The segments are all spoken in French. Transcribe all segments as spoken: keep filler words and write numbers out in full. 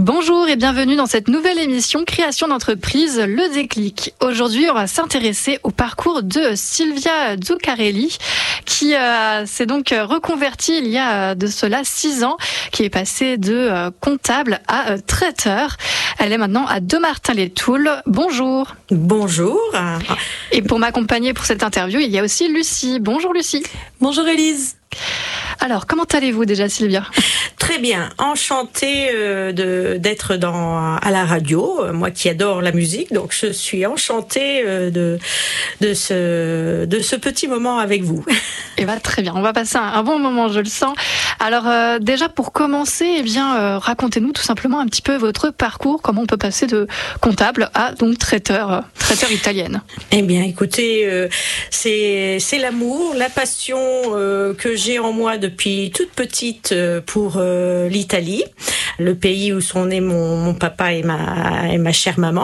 Bonjour et bienvenue dans cette nouvelle émission Création d'entreprise, le déclic. Aujourd'hui, on va s'intéresser au parcours de Silvia Zuccarelli, qui euh, s'est donc reconvertie il y a de cela six ans, qui est passée de euh, comptable à euh, traiteur. Elle est maintenant à Dommartin-les-Toules. Bonjour. Bonjour. Et pour m'accompagner pour cette interview, il y a aussi Lucie. Bonjour Lucie. Bonjour Élise. Alors, comment allez-vous déjà, Sylvia ? Très bien, enchantée euh, de d'être dans à la radio, euh, moi qui adore la musique, donc je suis enchantée euh, de de ce de ce petit moment avec vous. Eh ben très bien, on va passer un, un bon moment, je le sens. Alors euh, déjà pour commencer, eh bien euh, racontez-nous tout simplement un petit peu votre parcours, comment on peut passer de comptable à donc traiteur euh, traiteur italienne. Eh bien, écoutez, euh, c'est c'est l'amour, la passion euh, que j'ai en moi depuis toute petite euh, pour euh, l'Italie, le pays où sont nés mon, mon papa et ma, et ma chère maman.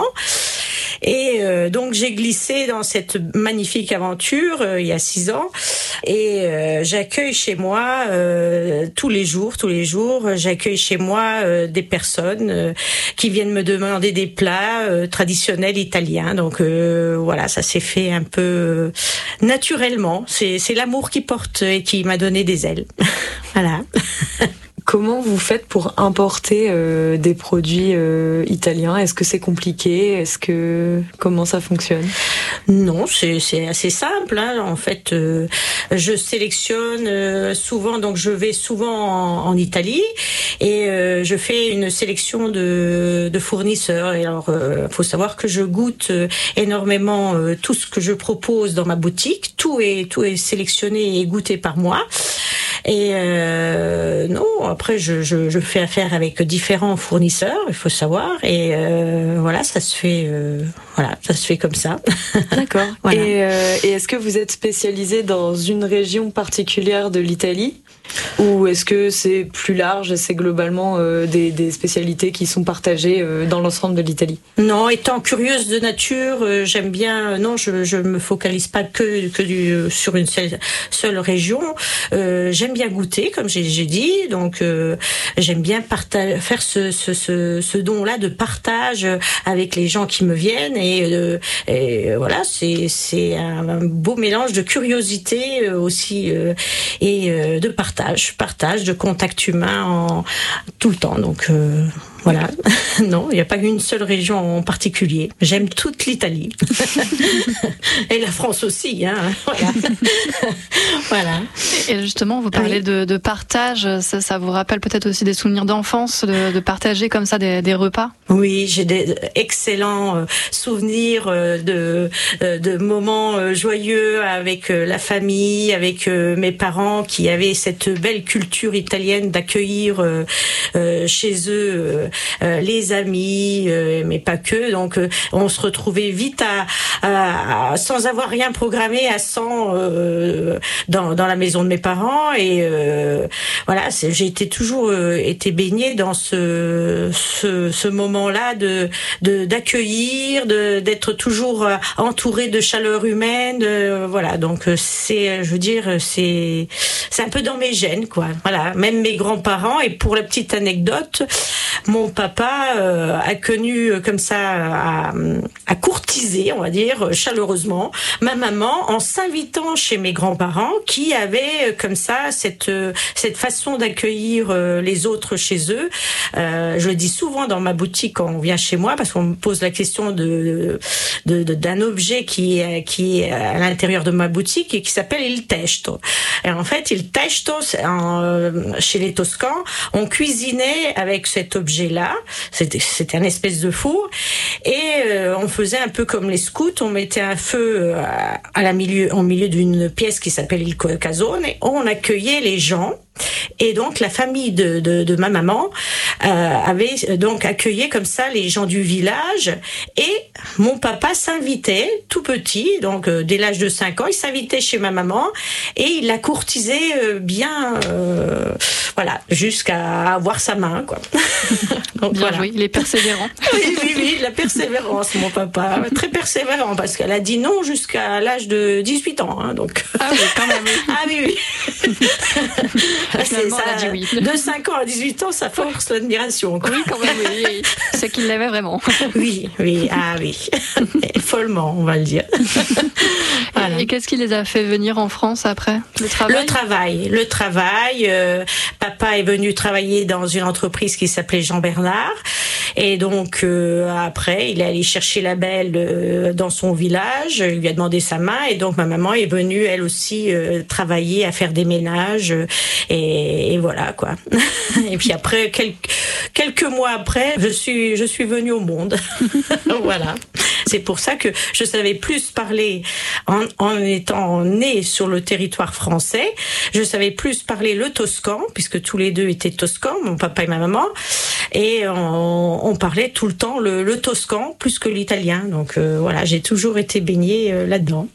Et euh, donc j'ai glissé dans cette magnifique aventure euh, il y a six ans et euh, j'accueille chez moi euh, tous les jours, tous les jours, j'accueille chez moi euh, des personnes euh, qui viennent me demander des plats euh, traditionnels italiens. Donc euh, voilà, ça s'est fait un peu euh, naturellement. C'est, c'est l'amour qui porte et qui m'a donné des ailes. Voilà. Comment vous faites pour importer euh, des produits euh, italiens ? Est-ce que c'est compliqué ? Est-ce que comment ça fonctionne ? Non, c'est c'est assez simple. Hein. En fait, euh, je sélectionne euh, souvent, donc je vais souvent en, en Italie et euh, je fais une sélection de, de fournisseurs. Et alors, euh, faut savoir que je goûte euh, énormément euh, tout ce que je propose dans ma boutique. Tout est tout est sélectionné et goûté par moi. Et euh, non, après je, je, je fais affaire avec différents fournisseurs, il faut savoir, et euh, voilà, ça se fait, euh, voilà, ça se fait comme ça. D'accord. Voilà. Et, euh, et est-ce que vous êtes spécialisé dans une région particulière de l'Italie ? Ou est-ce que c'est plus large, c'est globalement euh, des, des spécialités qui sont partagées euh, dans l'ensemble de l'Italie ? Non, étant curieuse de nature, euh, j'aime bien. Non, je je me focalise pas que que du sur une seule, seule région. Euh, j'aime bien goûter, comme j'ai, j'ai dit. Donc euh, j'aime bien partage, faire ce ce ce, ce don-là de partage avec les gens qui me viennent et, euh, et voilà, c'est c'est un, un beau mélange de curiosité euh, aussi euh, et euh, de partage. Partage, partage de contact humain en tout le temps. Donc euh, voilà. Non, il n'y a pas une seule région en particulier. J'aime toute l'Italie et la France aussi. Hein. Voilà. Voilà. Et justement, vous parlez oui. de, de partage. Ça, ça vous rappelle peut-être aussi des souvenirs d'enfance, de, de partager comme ça des, des repas ? Oui, j'ai des excellents euh, souvenirs euh, de euh, de moments euh, joyeux avec euh, la famille, avec euh, mes parents qui avaient cette belle culture italienne d'accueillir euh, euh, chez eux euh, euh, les amis, euh, mais pas que. Donc, euh, on se retrouvait vite à, à, à sans avoir rien programmé à cent euh, dans dans la maison de mes parents et euh, voilà, c'est, j'ai été toujours euh, été baignée dans ce ce, ce moment-là de, de d'accueillir, de d'être toujours euh, entourée de chaleur humaine. Euh, voilà, donc c'est, je veux dire, c'est c'est un peu dans mes gènes, quoi. Voilà, même mes grands-parents. Et pour la petite anecdote, mon papa euh, a connu euh, comme ça à, à courtiser, on va dire chaleureusement, ma maman en s'invitant chez mes grands-parents qui avaient euh, comme ça cette euh, cette façon d'accueillir euh, les autres chez eux. Euh, je le dis souvent dans ma boutique quand on vient chez moi parce qu'on me pose la question de, de, de d'un objet qui est qui est à l'intérieur de ma boutique et qui s'appelle il testo. Et en fait, il testo en, chez les Toscans, on cuisinait avec cet objet-là. C'était c'était un espèce de four et euh, on faisait un peu comme les scouts. On mettait un feu à, à la milieu, au milieu d'une pièce qui s'appelle il casone et on accueillait les gens. Et donc la famille de, de, de ma maman euh, avait donc accueilli comme ça les gens du village et mon papa s'invitait tout petit, donc euh, dès l'âge de cinq ans, il s'invitait chez ma maman et il la courtisait euh, bien, euh, voilà, jusqu'à avoir sa main, quoi. Donc, bien voilà. joué, il est persévérant. Oui, oui, oui, la persévérance, mon papa, très persévérant parce qu'elle a dit non jusqu'à l'âge de dix-huit ans, hein, donc. Ah oui, quand même. Ah oui, oui. c'est ça, elle a dit oui. De cinq ans à dix-huit ans, ça force l'admiration. Oui, quand même, oui, oui. C'est qu'il l'avait vraiment. Oui, oui, ah oui. Follement, on va le dire. Voilà. Et qu'est-ce qui les a fait venir en France après? Le travail? Le travail, le travail. Euh, papa est venu travailler dans une entreprise qui s'appelait Jean Bernard. Et donc, euh, après, il est allé chercher la belle euh, dans son village. Il lui a demandé sa main. Et donc, ma maman est venue, elle aussi, euh, travailler, à faire des ménages. Euh, et, et voilà, quoi. Et puis après, quelques, quelques mois après, je suis, je suis venue au monde. Voilà. C'est pour ça que je savais plus parler en, en étant née sur le territoire français. Je savais plus parler le toscan, puisque tous les deux étaient toscans, mon papa et ma maman. Et on, on parlait tout le temps le, le toscan plus que l'italien. Donc euh, voilà, j'ai toujours été baignée euh, là-dedans.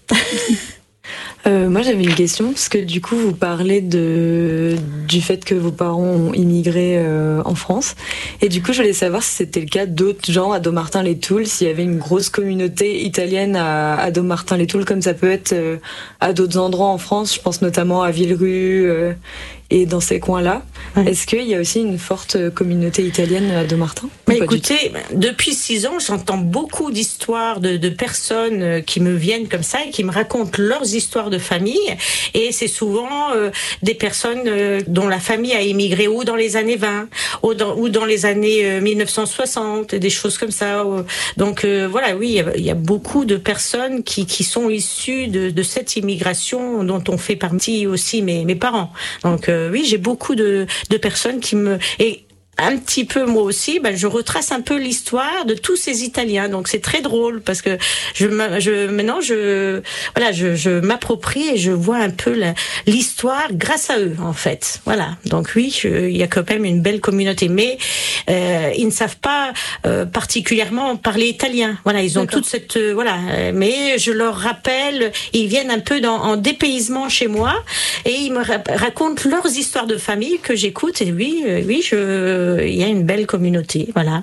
Euh, moi j'avais une question, parce que du coup vous parlez de, du fait que vos parents ont immigré euh, en France, et du coup je voulais savoir si c'était le cas d'autres gens à Dommartin-les-Toules, s'il y avait une grosse communauté italienne à, à Dommartin-les-Toules, comme ça peut être euh, à d'autres endroits en France, je pense notamment à Villerue euh, et dans ces coins-là. Ouais. Est-ce qu'il y a aussi une forte communauté italienne à Dommartin? Mais écoutez, depuis six ans, j'entends beaucoup d'histoires de, de personnes qui me viennent comme ça et qui me racontent leurs histoires de famille. Et c'est souvent euh, des personnes euh, dont la famille a émigré ou dans les années vingt ou dans, ou dans les années euh, mille neuf cent soixante, des choses comme ça. Donc euh, voilà, oui, il y, a, il y a beaucoup de personnes qui, qui sont issues de, de cette immigration dont on fait partie aussi mes, mes parents. Donc euh, oui, j'ai beaucoup de, de personnes qui me... Et, un petit peu moi aussi, ben je retrace un peu l'histoire de tous ces Italiens, donc c'est très drôle parce que je, je maintenant je voilà je, je m'approprie et je vois un peu la, l'histoire grâce à eux en fait. Voilà, donc oui, je, il y a quand même une belle communauté, mais euh, ils ne savent pas euh, particulièrement parler italien. Voilà, ils ont D'accord. toute cette euh, voilà, mais je leur rappelle, ils viennent un peu dans, en dépaysement chez moi et ils me ra- racontent leurs histoires de famille que j'écoute et oui, euh, oui je il y a une belle communauté, voilà.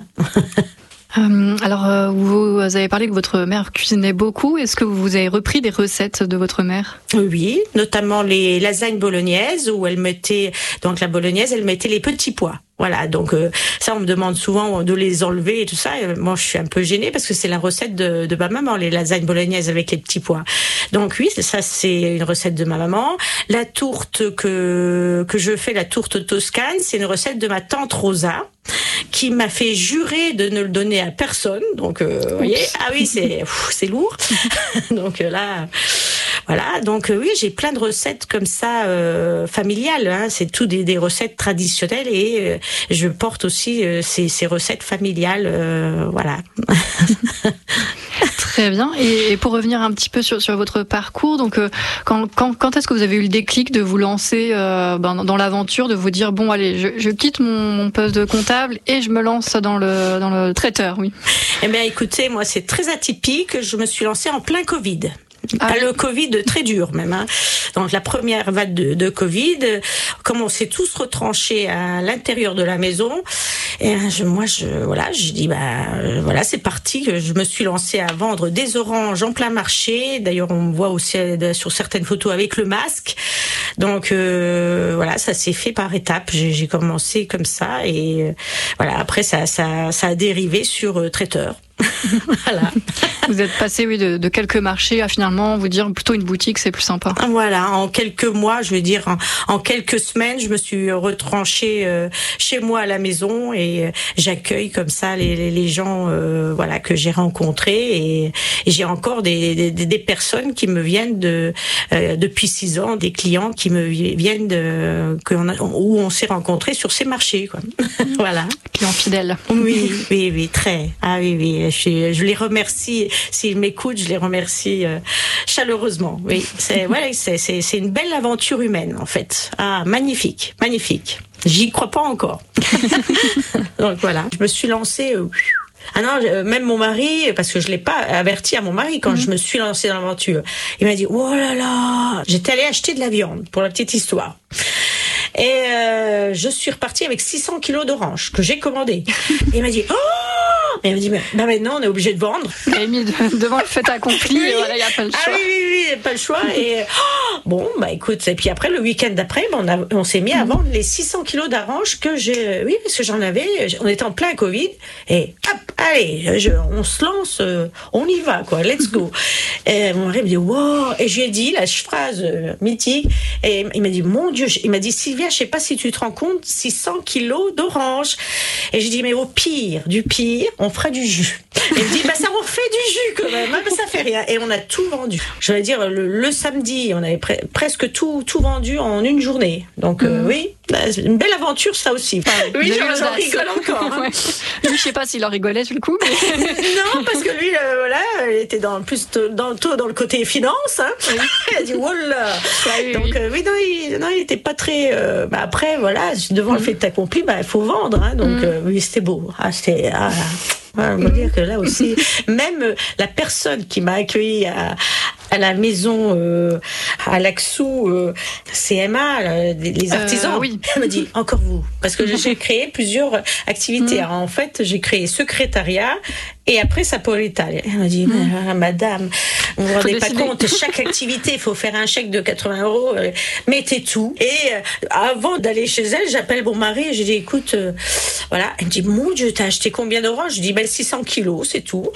euh, alors, euh, vous avez parlé que votre mère cuisinait beaucoup. Est-ce que vous avez repris des recettes de votre mère? Oui, notamment les lasagnes bolognaises où elle mettait, donc la bolognaise, elle mettait les petits pois. Voilà, donc euh, ça on me demande souvent de les enlever et tout ça. Et moi je suis un peu gênée parce que c'est la recette de, de ma maman, les lasagnes bolognaises avec les petits pois. Donc oui, ça c'est une recette de ma maman. La tourte que que je fais, la tourte toscane, c'est une recette de ma tante Rosa qui m'a fait jurer de ne le donner à personne. Donc euh, vous voyez, ah oui c'est pff, c'est lourd. Donc euh, là. Voilà, donc euh, oui, j'ai plein de recettes comme ça euh, familiales. Hein, c'est tout des, des recettes traditionnelles et euh, je porte aussi euh, ces, ces recettes familiales. Euh, voilà. Très bien. Et, et pour revenir un petit peu sur, sur votre parcours, donc euh, quand, quand, quand est-ce que vous avez eu le déclic de vous lancer euh, ben, dans l'aventure, de vous dire bon allez, je, je quitte mon, mon poste de comptable et je me lance dans le dans le traiteur, oui. Eh bien, écoutez, moi c'est très atypique. Je me suis lancée en plein Covid. Ah. Le Covid très dur même. Hein. Donc la première vague de, de Covid, comme on s'est tous retranchés à l'intérieur de la maison, et je, moi je voilà, je dis bah voilà c'est parti. Je me suis lancée à vendre des oranges en plein marché. D'ailleurs on me voit aussi sur certaines photos avec le masque. Donc euh, voilà, ça s'est fait par étapes. J'ai, j'ai commencé comme ça et euh, voilà après ça ça ça a dérivé sur euh, traiteur. Voilà. Vous êtes passé oui de, de quelques marchés à finalement vous dire plutôt une boutique c'est plus sympa. Voilà, en quelques mois, je veux dire en, en quelques semaines, je me suis retranchée euh, chez moi à la maison et euh, j'accueille comme ça les, les, les gens euh, voilà que j'ai rencontrés et, et j'ai encore des, des, des personnes qui me viennent de euh, depuis six ans, des clients qui me viennent de qu'on a, où on s'est rencontrés sur ces marchés quoi. Voilà. Clients fidèles. Oui, oui, oui, très. Ah oui, oui. Je, je les remercie. S'ils m'écoutent, je les remercie euh, chaleureusement. Oui, c'est ouais, c'est, c'est, c'est une belle aventure humaine en fait. Ah, magnifique, magnifique. J'y crois pas encore. Donc voilà, je me suis lancée. Euh, Ah non, même mon mari, parce que je l'ai pas averti à mon mari quand mmh. je me suis lancée dans l'aventure. Il m'a dit oh là là, j'étais allée acheter de la viande pour la petite histoire. Et euh, je suis repartie avec six cents kilos d'oranges que j'ai commandées. Et il m'a dit oh Et elle me dit, mais bah maintenant, on est obligé de vendre. Vous avez mis de, devant le fait accompli, oui. Voilà, il n'y a pas le choix. Ah oui, oui, oui, pas le choix. Et oh, bon, bah écoute, et puis après, le week-end d'après, bah, on, a, on s'est mis à vendre les six cents kilos d'oranges que j'ai, oui, parce que j'en avais, on était en plein Covid, et hop, allez, je, on se lance, euh, on y va, quoi, let's go. Et mon mari me dit, wow, et je lui ai dit la phrase euh, mythique, et il m'a dit, mon Dieu, il m'a dit, Sylvia, je sais pas si tu te rends compte, six cents kilos d'oranges. Et j'ai dit, mais au pire, du pire, on fera du jus. Et il me dit, bah ça on fait du jus quand même, hein, mais ça fait rien. Et on a tout vendu. Je vais dire, le, le samedi, on avait pre- presque tout, tout vendu en une journée. Donc euh, mmh. oui, bah, c'est une belle aventure ça aussi. Ah, oui, j'en, j'en rigole encore. Hein. Ouais. Lui, je sais pas s'il en rigolait sur le coup. Mais... non, parce que lui, euh, voilà, il était dans plus dans le taux dans le côté finance. Hein. Oui. Il a dit, voilà. Ah, oui, donc oui, euh, oui non, il, non, il était pas très. Euh, bah, après, voilà, devant mmh. le fait accompli, bah il faut vendre. Hein, donc mmh. euh, oui, c'était beau. Ah, c'était. Ah, on va dire que là aussi, même la personne qui m'a accueilli à, à la maison euh, à Laxou, euh, C M A, là, les artisans, euh, oui. elle m'a dit encore vous, parce que j'ai créé plusieurs activités. Mmh. Alors, en fait, j'ai créé secrétariat et après Saporitalia. Elle m'a dit, mmh. madame, vous vous rendez pas compte, chaque activité, il faut faire un chèque de quatre-vingts euros, euh, mettez tout. Et euh, avant d'aller chez elle, j'appelle mon mari et j'ai dit, écoute, euh, voilà. Elle me dit, mon Dieu, t'as acheté combien d'oranges? Je dis, ben six cents kilos, c'est tout.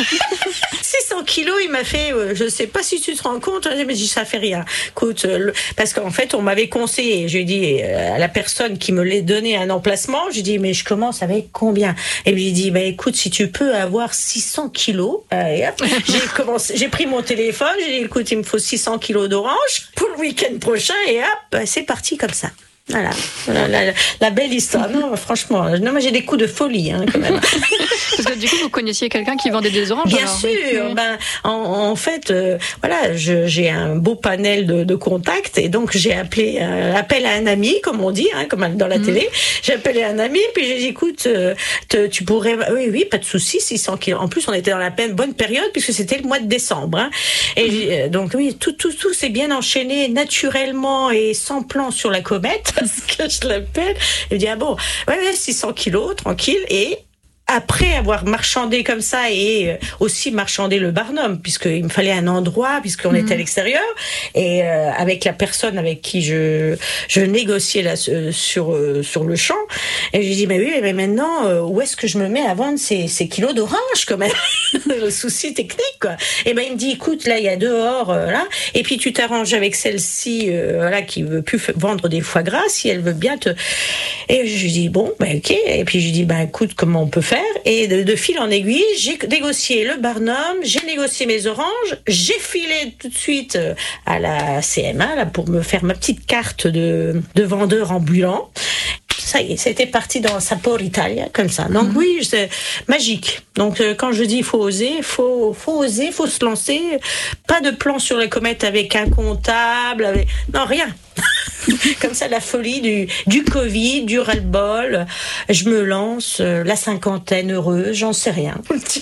six cents kilos, il m'a fait, euh, je sais pas si tu te rends compte, elle m'a dit, ça fait rien. Écoute, euh, le... parce qu'en fait, on m'avait conseillé, je lui ai dit, euh, à la personne qui me l'a donné un emplacement, je lui ai dit, mais je commence avec combien? Et lui, il dit, ben écoute, si tu peux avoir six cents kilos, euh, et hop, j'ai commencé, j'ai pris mon téléphone, j'ai dit, écoute, il me faut six cents kilos d'oranges pour le week-end prochain, et hop, c'est parti comme ça. Voilà, la, la, la belle histoire. Non, franchement, non, moi j'ai des coups de folie, hein, quand même. Parce que du coup, vous connaissiez quelqu'un qui vendait des oranges? Bien alors, sûr. oui. Ben, en, en fait, euh, voilà, je, j'ai un beau panel de, de contacts et donc j'ai appelé, euh, appel à un ami, comme on dit, hein, comme dans la mmh. télé. J'ai appelé un ami puis j'ai dit, écoute, euh, te, tu pourrais, oui, oui, pas de souci, six cents kilos. En plus, on était dans la bonne période puisque c'était le mois de décembre. Hein. Et mmh. euh, donc oui, tout, tout, tout s'est bien enchaîné naturellement et sans plan sur la comète. Parce que je l'appelle, il me dit, ah bon, ouais, ouais, six cents kilos, tranquille, et après avoir marchandé comme ça et aussi marchandé le Barnum, puisqu'il me fallait un endroit, puisqu'on mmh. était à l'extérieur, et euh, avec la personne avec qui je je négociais là euh, sur euh, sur le champ, et je lui dis mais oui, mais maintenant euh, où est-ce que je me mets à vendre ces ces kilos d'orange quand même, le souci technique quoi. Et ben il me dit écoute là il y a dehors euh, là, et puis tu t'arranges avec celle-ci euh, voilà qui veut plus vendre des foie gras si elle veut bien te, et je lui dis bon ben ok, et puis je lui dis ben écoute comment on peut faire. Et de, de fil en aiguille, j'ai négocié le Barnum, j'ai négocié mes oranges, j'ai filé tout de suite à la C M A là, pour me faire ma petite carte de, de vendeur ambulant. Ça y est, c'était parti dans Saporitalia, comme ça. Donc mmh. oui, c'est magique. Donc euh, quand je dis il faut oser, faut faut oser, faut se lancer. Pas de plan sur la comète avec un comptable, avec... non rien. Comme ça, la folie du, du Covid, du ras-le-bol. Je me lance, euh, la cinquantaine heureuse, j'en sais rien.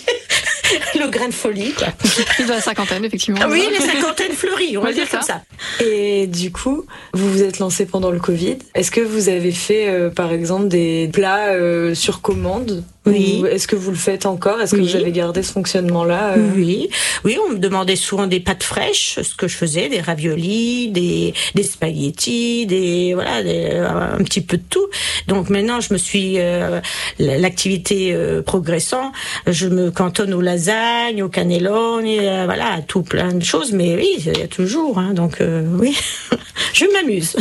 Le grain de folie, quoi. De la cinquantaine, effectivement. Ah oui, les cinquantaines fleuries, on va dire ça. comme ça. Et du coup, vous vous êtes lancé pendant le Covid. Est-ce que vous avez fait, euh, par exemple, des plats euh, sur commande? Oui. Ou est-ce que vous le faites encore? Est-ce que oui. vous avez gardé ce fonctionnement-là? euh... Oui. Oui, on me demandait souvent des pâtes fraîches, ce que je faisais, des raviolis, des, des spaghettis, des, voilà, des, un petit peu de tout. Donc maintenant, je me suis, euh, l'activité euh, progressant, je me cantonne aux lasagnes, aux cannelloni, euh, voilà, à tout plein de choses. Mais oui, il y a toujours, hein, donc euh, oui, je m'amuse.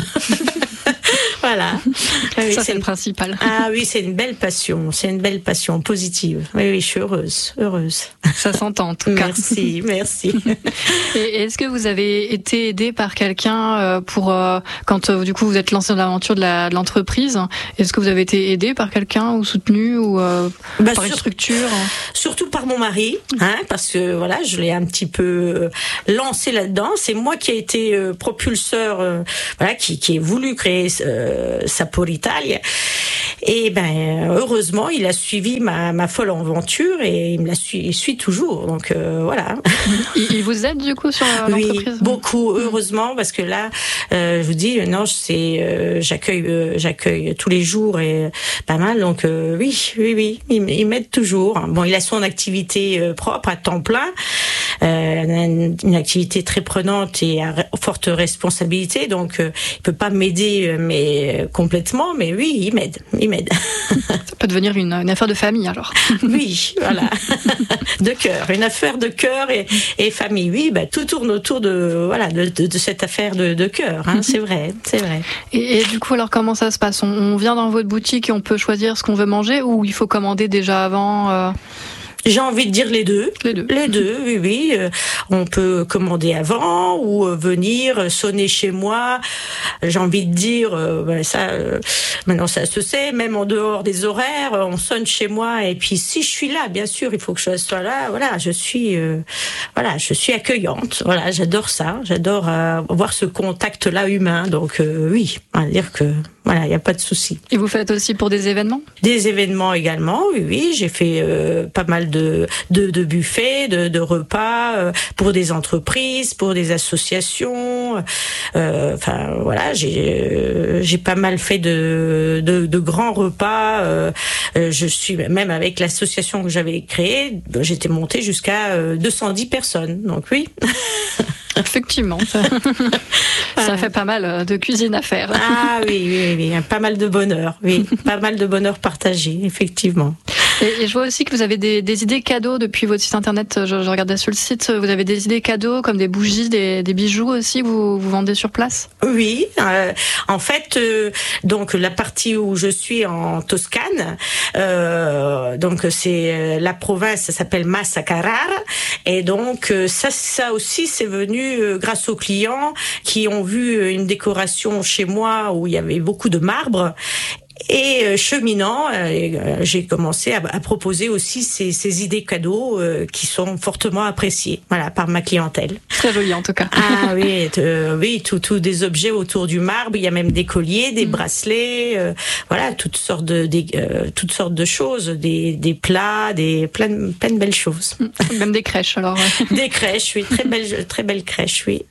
Voilà. Ah oui, ça, c'est, c'est le principal. Ah oui, c'est une belle passion. C'est une belle passion positive. Oui, oui, je suis heureuse. Heureuse. Ça s'entend, en tout cas. Merci, merci. Et est-ce que vous avez été aidé par quelqu'un pour, euh, quand euh, du coup vous êtes lancé dans l'aventure de, la, de l'entreprise, est-ce que vous avez été aidé par quelqu'un ou soutenu ou euh, bah, par sur, une structure? Surtout par mon mari, hein, parce que voilà, je l'ai un petit peu lancé là-dedans. C'est moi qui ai été euh, propulseur, euh, voilà, qui, qui ai voulu créer euh, euh, Saporitalia. Et ben heureusement, il a suivi ma, ma folle aventure et il me la suit, il suit toujours. Donc euh, voilà. Il, il vous aide du coup sur l'entreprise? Oui, beaucoup, heureusement, parce que là, euh, je vous dis, non, c'est, euh, j'accueille, euh, j'accueille tous les jours et pas mal. Donc euh, oui, oui, oui, il, il m'aide toujours. Bon, il a son activité euh, propre à temps plein, euh, une, une activité très prenante et à forte responsabilité. Donc euh, il peut pas m'aider, mais complètement. Mais oui, il m'aide. Il m'aide. Ça peut devenir une, une affaire de famille alors. Oui, voilà. De cœur, une affaire de cœur et, et famille. Oui, bah, tout tourne autour de voilà de, de, de cette affaire de, de cœur. Hein, c'est vrai, c'est vrai. Et, et du coup, alors comment ça se passe? on, on vient dans votre boutique et on peut choisir ce qu'on veut manger ou il faut commander déjà avant? euh... J'ai envie de dire les deux. Les deux. Les deux, oui, oui. Euh, on peut commander avant ou euh, venir euh, sonner chez moi. J'ai envie de dire, euh, ben ça, euh, maintenant ça se sait, même en dehors des horaires, on sonne chez moi. Et puis si je suis là, bien sûr, il faut que je sois là. Voilà, je suis, euh, voilà, je suis accueillante. Voilà, j'adore ça. J'adore euh, avoir ce contact-là humain. Donc euh, oui, on va dire que voilà, il n'y a pas de souci. Et vous faites aussi pour des événements? Des événements également, oui, oui. J'ai fait euh, pas mal de, de, de buffets, de, de repas euh, pour des entreprises, pour des associations. Euh, enfin, voilà, j'ai euh, j'ai pas mal fait de, de, de grands repas. Euh, je suis même avec l'association que j'avais créée, j'étais montée jusqu'à euh, deux cent dix personnes. Donc oui. Effectivement, ça, ça fait pas mal de cuisine à faire. Ah oui, oui, oui, pas mal de bonheur, oui, pas mal de bonheur partagé, effectivement. Et, et je vois aussi que vous avez des, des idées cadeaux depuis votre site internet. Je, je regardais sur le site, vous avez des idées cadeaux comme des bougies, des, des bijoux aussi que vous, vous vendez sur place? Oui, euh, en fait, euh, donc la partie où je suis en Toscane, euh, donc c'est la province, ça s'appelle Massa Carrara, et donc ça, ça aussi, c'est venu grâce aux clients qui ont vu une décoration chez moi où il y avait beaucoup de marbre. Et cheminant, euh, j'ai commencé à, à proposer aussi ces, ces idées cadeaux euh, qui sont fortement appréciées, voilà, par ma clientèle. Très joli en tout cas. Ah oui, euh, oui, tout, tout des objets autour du marbre. Il y a même des colliers, des mmh. bracelets, euh, voilà, toutes sortes de, des, euh, toutes sortes de choses, des, des plats, des plein, de, plein de belles choses. Même des crèches alors. Des crèches, oui, très belles, très belles crèches, oui.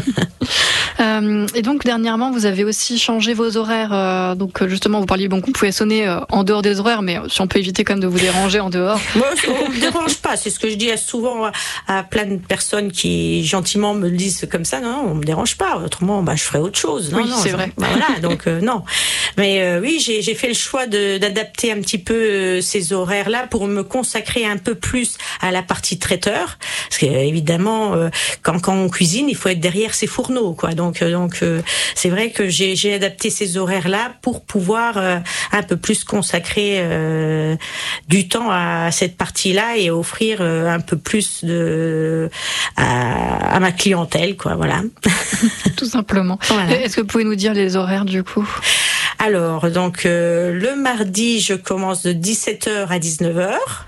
euh, et donc dernièrement, vous avez aussi changé vos horaires. Euh, donc justement, vous parliez bon qu'on pouvait sonner euh, en dehors des horaires, mais si on peut éviter quand même de vous déranger en dehors. Moi, on me dérange pas. C'est ce que je dis souvent à, à plein de personnes qui gentiment me le disent comme ça. Non, on me dérange pas. Autrement, bah je ferais autre chose. Non, oui, non, c'est je, vrai. Bah, voilà, donc euh, non. Mais euh, oui, j'ai, j'ai fait le choix de, d'adapter un petit peu euh, ces horaires-là pour me consacrer un peu plus à la partie traiteur. Parce que évidemment, euh, quand quand on cuisine, il faut être derrière ses fourneaux, quoi. Donc euh, donc euh, c'est vrai que j'ai j'ai adapté ces horaires-là pour pouvoir euh, un peu plus consacrer euh, du temps à cette partie-là et offrir euh, un peu plus de à, à ma clientèle, quoi. Voilà. Tout simplement. Voilà. Est-ce que vous pouvez nous dire les horaires du coup? Alors, donc, euh, le mardi, je commence de dix-sept heures à dix-neuf heures.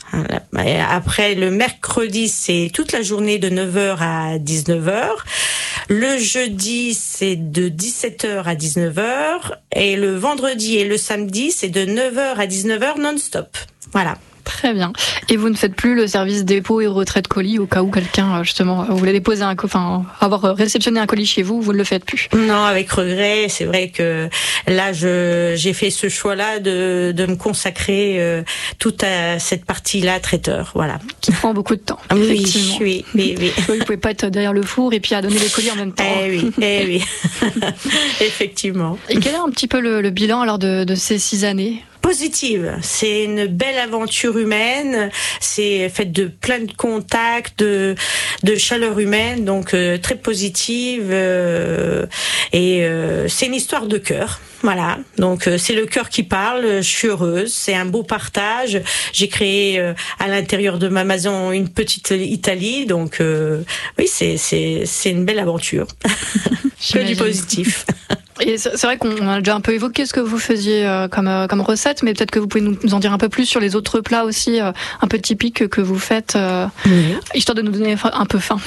Après, le mercredi, c'est toute la journée de neuf heures à dix-neuf heures. Le jeudi, c'est de dix-sept heures à dix-neuf heures. Et le vendredi et le samedi, c'est de neuf heures à dix-neuf heures non-stop. Voilà. Très bien. Et vous ne faites plus le service dépôt et retrait de colis au cas où quelqu'un, justement, voulait déposer un colis, enfin, avoir réceptionné un colis chez vous, vous ne le faites plus? Non, avec regret. C'est vrai que là, je, j'ai fait ce choix-là de, de me consacrer euh, toute à cette partie-là, traiteur. Voilà. Qui prend beaucoup de temps. Oui, effectivement. oui, oui, oui. Vous ne pouvez pas être derrière le four et puis à donner les colis en même temps. Eh oui, eh oui. Effectivement. Et quel est un petit peu le, le bilan alors de, de ces six années? Positive, c'est une belle aventure humaine, c'est fait de plein de contacts, de, de chaleur humaine, donc euh, très positive euh, et euh, c'est une histoire de cœur. Voilà, donc euh, c'est le cœur qui parle, je suis heureuse, c'est un beau partage. J'ai créé euh, à l'intérieur de ma maison une petite Italie, donc euh, oui, c'est c'est c'est une belle aventure. Que du positif. Et c'est vrai qu'on a déjà un peu évoqué ce que vous faisiez euh, comme, euh, comme recette, mais peut-être que vous pouvez nous en dire un peu plus sur les autres plats aussi euh, un peu typiques que vous faites, euh, oui. histoire de nous donner un peu faim.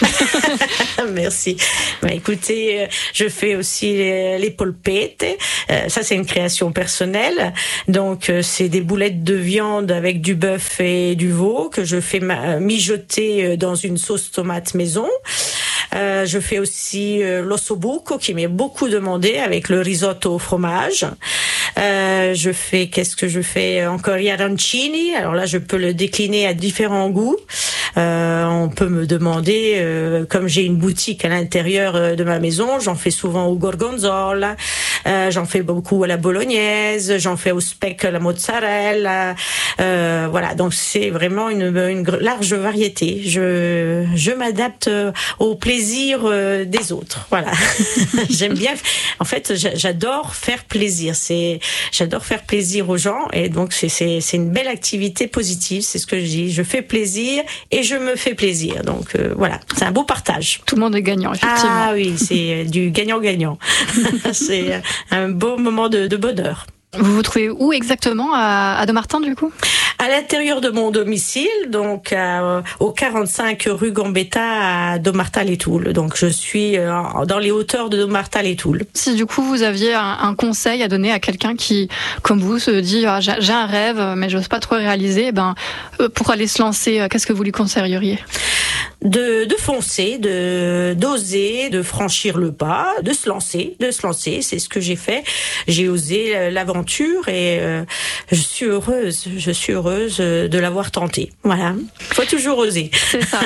Merci. Bah, écoutez, je fais aussi les, les polpette. Euh, ça, c'est une création personnelle. Donc, euh, c'est des boulettes de viande avec du bœuf et du veau que je fais ma- mijoter dans une sauce tomate maison. Euh, je fais aussi euh, l'ossobuco qui m'est beaucoup demandé avec le risotto au fromage. Euh, je fais, qu'est-ce que je fais encore? Gli arancini. Alors là, je peux le décliner à différents goûts. Euh, on peut me demander, euh, comme j'ai une boutique à l'intérieur de ma maison, j'en fais souvent au gorgonzola, euh, j'en fais beaucoup à la bolognaise, j'en fais au speck à la mozzarella. Euh, voilà, donc c'est vraiment une, une large variété. Je, je m'adapte au plaisir des autres. Voilà, j'aime bien. En fait, j'adore faire plaisir. C'est, j'adore faire plaisir aux gens, et donc c'est, c'est, c'est une belle activité positive. C'est ce que je dis. Je fais plaisir et je me fais plaisir. Donc euh, voilà, c'est un beau partage. Tout le monde est gagnant, effectivement. Ah oui, c'est du gagnant-gagnant. C'est un beau moment de, de bonheur. Vous vous trouvez où exactement à, à Dommartin, du coup? À l'intérieur de mon domicile, donc à, au quarante-cinq rue Gambetta à Dommartin-les-Toules. Donc je suis dans les hauteurs de Dommartin-les-Toules. Si du coup vous aviez un, un conseil à donner à quelqu'un qui, comme vous, se dit ah, j'ai, j'ai un rêve mais j'ose pas trop réaliser, ben pour aller se lancer, qu'est-ce que vous lui conseilleriez? De, de foncer, de d'oser, de franchir le pas, de se lancer, de se lancer. C'est ce que j'ai fait. J'ai osé l'aventure et euh, je suis heureuse. Je suis heureuse de l'avoir tenté. Voilà. Faut toujours oser. C'est ça.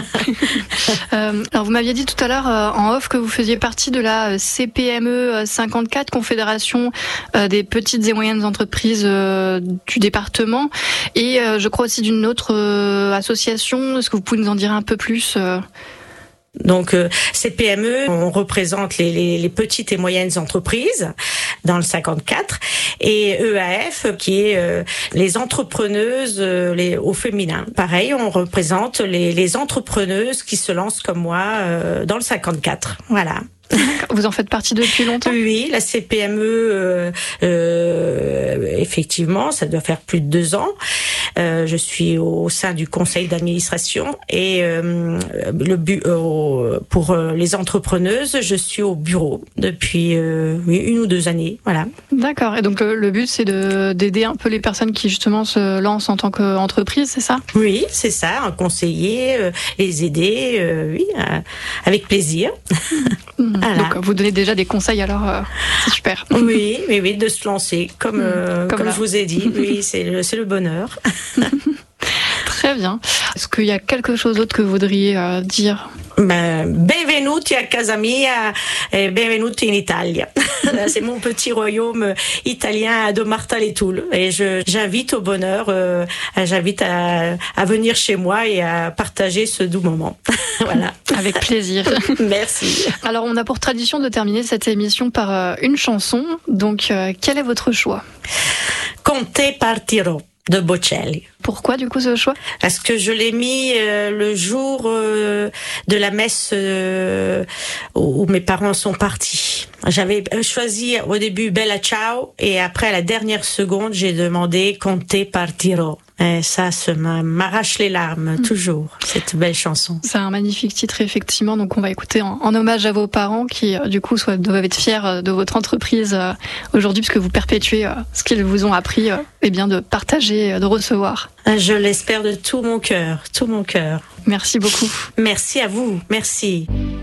euh, alors vous m'aviez dit tout à l'heure euh, en off que vous faisiez partie de la C P M E cinquante-quatre, Confédération euh, des petites et moyennes entreprises euh, du département, et euh, je crois aussi d'une autre euh, association. Est-ce que vous pouvez nous en dire un peu plus? euh Donc euh, C P M E, on représente les, les, les petites et moyennes entreprises dans le cinquante-quatre, et E A F qui est euh, les entrepreneuses euh, les, au féminin. Pareil, on représente les, les entrepreneuses qui se lancent comme moi euh, dans le cinquante-quatre. Voilà. Vous en faites partie depuis longtemps? Oui, la C P M E, euh, euh, effectivement, ça doit faire plus de deux ans. Euh, je suis au sein du conseil d'administration, et euh, le bu- euh, pour les entrepreneuses, je suis au bureau depuis euh, une ou deux années. Voilà. D'accord. Et donc le, le but, c'est de, d'aider un peu les personnes qui justement se lancent en tant qu'entreprise, c'est ça? Oui, c'est ça. Un conseiller, euh, les aider, euh, oui, euh, avec plaisir. Voilà. Donc vous donnez déjà des conseils, alors euh, c'est super. Oui, oui, oui, de se lancer, comme euh, comme, comme je vous ai dit. Oui, c'est le c'est le bonheur. Très bien. Est-ce qu'il y a quelque chose d'autre que vous voudriez euh, dire? Ben, benvenuti a casa mia e benvenuti in Italia. C'est mon petit royaume italien à Dommartin-les-Toules, et je j'invite au bonheur, euh, j'invite à, à venir chez moi et à partager ce doux moment. Voilà. Avec plaisir. Merci. Alors on a pour tradition de terminer cette émission par euh, une chanson. Donc euh, quel est votre choix? Con te partirò de Bocelli. Pourquoi du coup ce choix? Parce que je l'ai mis euh, le jour euh, de la messe euh, où, où mes parents sont partis. J'avais choisi au début Bella Ciao, et après à la dernière seconde j'ai demandé Con te partirò. Et ça, ça m'arrache les larmes, mmh. toujours, cette belle chanson. C'est un magnifique titre, effectivement. Donc, on va écouter en, en hommage à vos parents qui, du coup, soit, doivent être fiers de votre entreprise euh, aujourd'hui, puisque vous perpétuez euh, ce qu'ils vous ont appris, euh, et bien de partager, euh, de recevoir. Je l'espère de tout mon cœur, tout mon cœur. Merci beaucoup. Merci à vous, merci.